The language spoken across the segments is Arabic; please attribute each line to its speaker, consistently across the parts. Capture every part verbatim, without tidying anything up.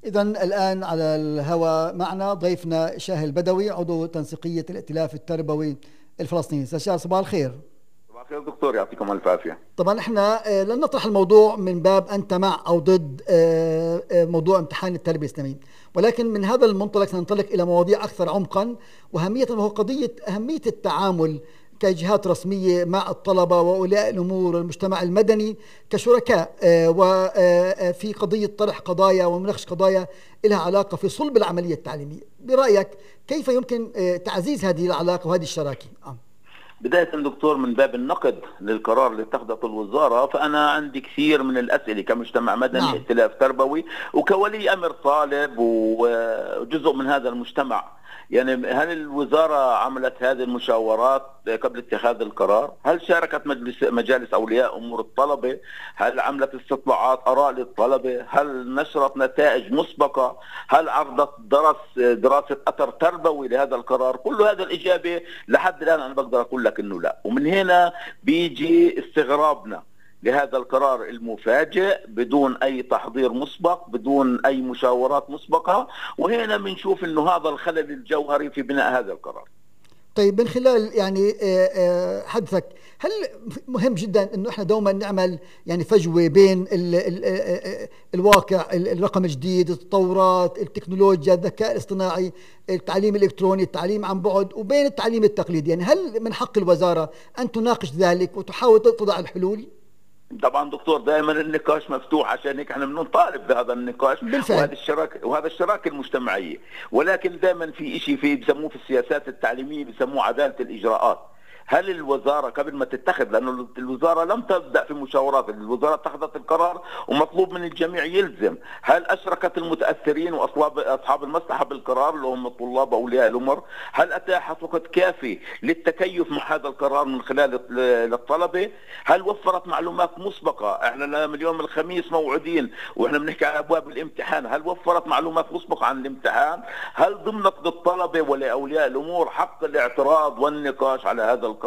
Speaker 1: إذا الآن على الهواء معنا ضيفنا شاهي البدوي، عضو تنسيقية الائتلاف التربوي الفلسطيني. أستاذ شاهي، صباح الخير.
Speaker 2: صباح الخير دكتور، يعطيكم الف عافيه.
Speaker 1: طبعا احنا آه، لن نطرح الموضوع من باب أنت مع أو ضد آه، آه، موضوع امتحان التربية الإسلامية، ولكن من هذا المنطلق سننطلق إلى مواضيع أكثر عمقا وأهمية، وهو قضية أهمية التعامل كجهات رسمية مع الطلبة وأولياء الأمور والمجتمع المدني كشركاء، وفي قضية طرح قضايا ومناقشة قضايا لها علاقة في صلب العملية التعليمية. برأيك كيف يمكن آه، تعزيز هذه العلاقة وهذه الشراكة؟ آه.
Speaker 2: بداية دكتور، من باب النقد للقرار اللي اتخذته الوزارة، فأنا عندي كثير من الأسئلة كمجتمع مدني،
Speaker 1: نعم.
Speaker 2: ائتلاف تربوي، وكولي أمر طالب وجزء من هذا المجتمع. يعني هل الوزارة عملت هذه المشاورات قبل اتخاذ القرار؟ هل شاركت مجلس مجالس أولياء أمور الطلبة؟ هل عملت استطلاعات آراء للطلبة؟ هل نشرت نتائج مسبقة؟ هل عرضت درس دراسة أثر تربوي لهذا القرار؟ كل هذا الإجابة لحد الآن أنا بقدر أقول لك إنه لا. ومن هنا بيجي استغرابنا لهذا القرار المفاجئ بدون أي تحضير مسبق، بدون أي مشاورات مسبقة، وهنا بنشوف إنه هذا الخلل الجوهري في بناء هذا القرار.
Speaker 1: طيب، من خلال يعني آه، آه، حدثك، هل مهم جدا انه احنا دوما نعمل يعني فجوه بين ال ال آه، الواقع، ال- الرقم الجديد، التطورات، التكنولوجيا، الذكاء الاصطناعي، التعليم الالكتروني، التعليم عن بعد، وبين التعليم التقليدي؟ يعني هل من حق الوزاره ان تناقش ذلك وتحاول تضع الحلول؟
Speaker 2: طبعا دكتور، دائما النقاش مفتوح، عشان هيك احنا بنطالب بهذا النقاش
Speaker 1: بالفعل.
Speaker 2: وهذا الشراكه وهذا الشراكه المجتمعيه. ولكن دائما في شيء في بسموه في السياسات التعليميه بسموه عداله الاجراءات. هل الوزاره قبل ما تتخذ، لانه الوزاره لم تبدا في مشاورات، الوزاره اتخذت القرار ومطلوب من الجميع يلزم، هل اشركت المتاثرين واصحاب اصحاب المصلحه بالقرار اللي هم الطلاب واولياء الامور؟ هل اتاحت وقت كافي للتكيف مع هذا القرار من خلال الطلبه؟ هل وفرت معلومات مسبقه؟ احنا من اليوم الخميس موعودين واحنا بنحكي على ابواب الامتحان، هل وفرت معلومات مسبقه عن الامتحان؟ هل ضمن الطلبه ولاولياء الامور حق الاعتراض والنقاش على هذا القرار؟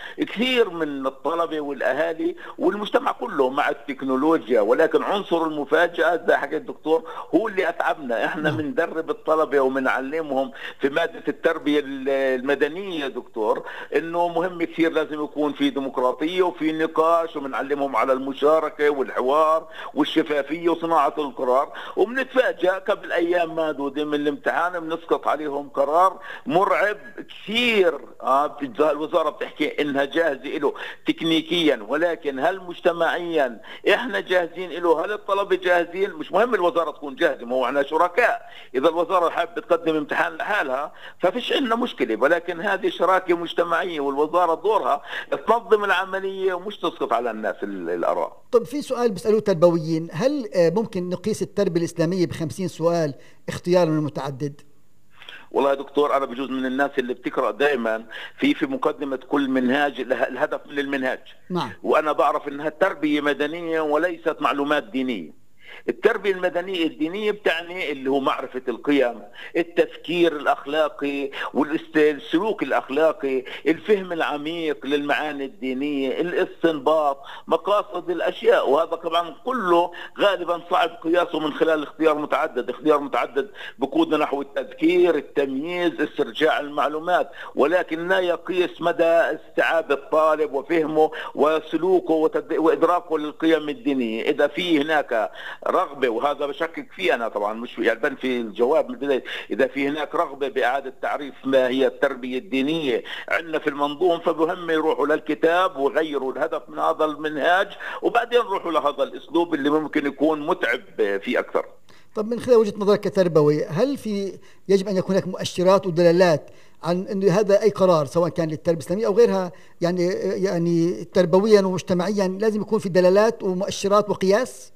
Speaker 2: كثير من الطلبه والاهالي والمجتمع كله مع التكنولوجيا، ولكن عنصر المفاجاه زي حكى الدكتور هو اللي اتعبنا. احنا بندرب الطلبه وبنعلمهم في ماده التربيه المدنيه دكتور انه مهم كثير، لازم يكون في ديمقراطيه وفي نقاش، وبنعلمهم على المشاركه والحوار والشفافيه وصناعه القرار. وبنتفاجئ قبل ايام معدوده من الامتحان بنسقط عليهم قرار مرعب كثير. اه الوزاره بتحكي انها جاهزه له تكنيكيا، ولكن هل مجتمعيا احنا جاهزين له؟ هل الطلبه جاهزين؟ مش مهم الوزاره تكون جاهزه، ما هو احنا شركاء. اذا الوزاره حابه تقدم امتحان لحالها ففيش عندنا مشكله، ولكن هذه شراكه مجتمعيه والوزاره دورها تنظم العمليه ومش تسقط على الناس الاراء.
Speaker 1: طب في سؤال بيسألوه تربويين، هل آه، ممكن نقيس التربية الإسلامية بخمسين سؤال اختيار من المتعدد؟
Speaker 2: والله يا دكتور، انا بجوز من الناس اللي بتقرا دائما في في مقدمه كل منهاج الهدف من المنهاج.
Speaker 1: نعم.
Speaker 2: وانا بعرف انها تربيه مدنيه وليست معلومات دينيه. التربية المدنية الدينية بتعني اللي هو معرفة القيم، التفكير الأخلاقي والسلوك الأخلاقي، الفهم العميق للمعاني الدينية، الاستنباط، مقاصد الأشياء. وهذا طبعا كله غالبا صعب قياسه من خلال اختيار متعدد. اختيار متعدد بقودنا نحو التذكير، التمييز، استرجاع المعلومات، ولكن لا يقيس مدى استيعاب الطالب وفهمه وسلوكه وإدراكه للقيم الدينية. إذا في هناك رغبة، وهذا بشكك فيه أنا طبعا، مش يعني بن في الجواب من البداية، إذا في هناك رغبة بإعادة تعريف ما هي التربية الدينية عندنا في المنظوم، فمهم يروحوا للكتاب ويغيروا الهدف من هذا المنهاج، وبعدين يروحوا لهذا الأسلوب اللي ممكن يكون متعب فيه أكثر.
Speaker 1: طب من خلال وجهة نظرك كتربوي، هل في يجب أن يكون هناك مؤشرات ودلالات عن أن هذا أي قرار سواء كان للتربية الإسلامية أو غيرها، يعني يعني تربويا ومجتمعيا لازم يكون في دلالات ومؤشرات وقياس؟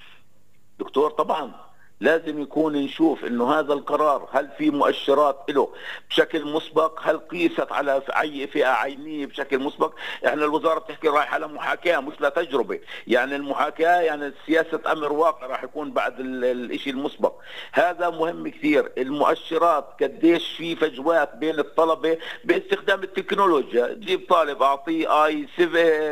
Speaker 2: دكتور طبعا لازم يكون نشوف انه هذا القرار هل في مؤشرات له بشكل مسبق، هل قيست على اي فئه عينيه بشكل مسبق. احنا الوزاره بتحكي رايحه على محاكاه مش لتجربه، يعني المحاكاه يعني سياسه امر واقع راح يكون بعد الشيء المسبق. هذا مهم كثير. المؤشرات قديش في فجوات بين الطلبه باستخدام التكنولوجيا، تجيب طالب اعطيه اي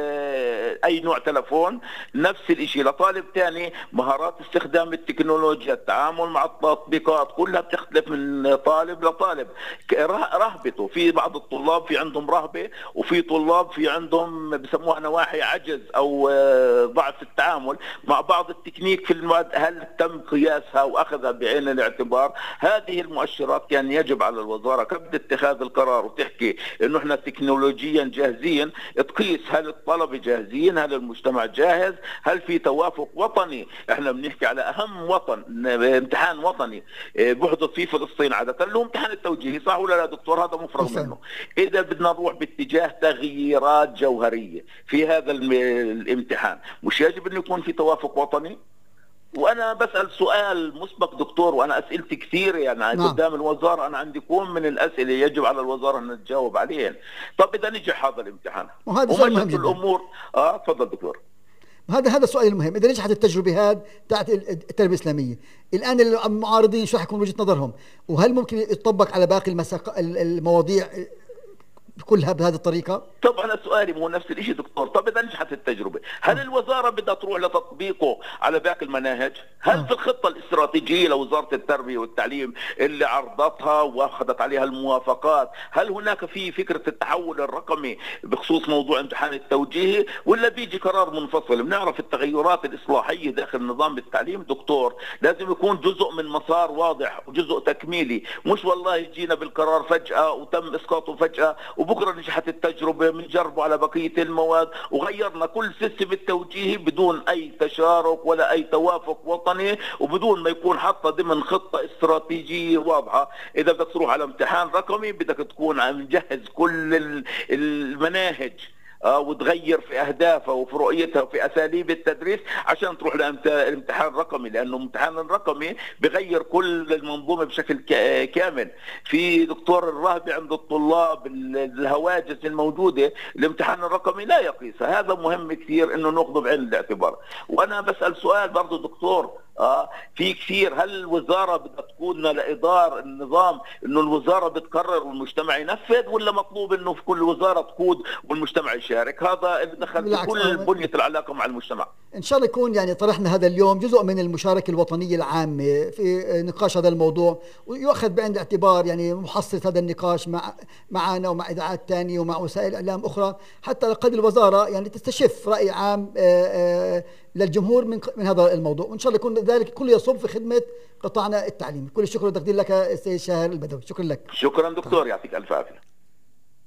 Speaker 2: اي نوع تلفون، نفس الشيء لطالب ثاني مهارات استخدام التكنولوجيا التعامل مع التطبيقات كلها بتختلف من طالب لطالب. رهبته، في بعض الطلاب في عندهم رهبة، وفي طلاب في عندهم بسموها نواحي عجز أو ضعف التعامل مع بعض التكنيك في المواد. هل تم قياسها وأخذها بعين الاعتبار؟ هذه المؤشرات كان يجب على الوزارة قبل اتخاذ القرار وتحكي إنه إحنا تكنولوجيا جاهزين، تقيس هل الطلبة جاهزين، هل المجتمع جاهز، هل في توافق وطني. إحنا بنحكي على أهم وطن، امتحان وطني بحدث فيه فلسطين عادة اللي هو امتحان التوجيهي، صح ولا لا دكتور؟ هذا مفرغ منه. إذا بدنا نروح باتجاه تغييرات جوهرية في هذا الامتحان، مش يجب أن يكون في توافق وطني؟ وانا بسال سؤال مسبق دكتور، وانا اسئلتي كثيره يعني نعم. قدام الوزاره انا عندي كم من الاسئله يجب على الوزاره ان تجاوب عليها. طب اذا نجح هذا الامتحان
Speaker 1: وهذا سؤال مهم جدا.
Speaker 2: الامور اه تفضل دكتور.
Speaker 1: هذا هذا السؤال المهم، اذا نجحت التجربه هذه تاعت التربيه الاسلاميه، الان المعارضين شو حيكون وجهه نظرهم؟ وهل ممكن يطبق على باقي المساق المواضيع كلها بهذه الطريقة؟
Speaker 2: طبعا سؤالي مو نفس الشيء دكتور. طب إذا نجحت التجربة، هل الوزارة بدها تروح لتطبيقه على باقي المناهج؟ هل في الخطة الاستراتيجية لوزارة التربية والتعليم اللي عرضتها وأخذت عليها الموافقات، هل هناك في فكرة التحول الرقمي بخصوص موضوع امتحان التوجيهي، ولا بيجي قرار منفصل؟ بنعرف التغيرات الإصلاحية داخل نظام التعليم دكتور لازم يكون جزء من مسار واضح وجزء تكميلي، مش والله جينا بالقرار فجأة وتم إسقاطه فجأة وبكره نجحت التجربه بنجربه على بقيه المواد وغيرنا كل سيستم التوجيهي بدون اي تشارك ولا اي توافق وطني وبدون ما يكون حاطه ضمن خطه استراتيجيه واضحه. اذا بدك تروح على امتحان رقمي بدك تكون مجهز كل المناهج آه وتغير في اهدافها وفي رؤيتها وفي اساليب التدريس عشان تروح لامتحان رقمي، لانه الامتحان الرقمي بغير كل المنظومه بشكل كامل. في دكتور الرهبه عند الطلاب، الهواجس الموجوده، الامتحان الرقمي لا يقيسها. هذا مهم كثير انه ناخذه بعين الاعتبار. وانا بسال سؤال برضه دكتور، اه في كثير، هل الوزاره بدها تقودنا لاداره النظام انه الوزاره بتقرر والمجتمع ينفذ، ولا مطلوب انه في كل وزاره تقود والمجتمع يشارك؟ هذا اللي دخل في كل بنيه العلاقه مع المجتمع.
Speaker 1: ان شاء الله يكون يعني طرحنا هذا اليوم جزء من المشاركه الوطنيه العامه في نقاش هذا الموضوع، ويؤخذ بعين الاعتبار يعني محصله هذا النقاش مع معنا ومع اذاعات ثانيه ومع وسائل اعلام اخرى، حتى قد الوزاره يعني تستشف راي عام آآ آآ للجمهور من من هذا الموضوع، وان شاء الله يكون ذلك كله يصب في خدمه قطاعنا التعليمي. كل الشكر والتقدير لك استاذ شاهر البدوي، شكرا لك.
Speaker 2: شكرا دكتور، يعطيك الف عافيه.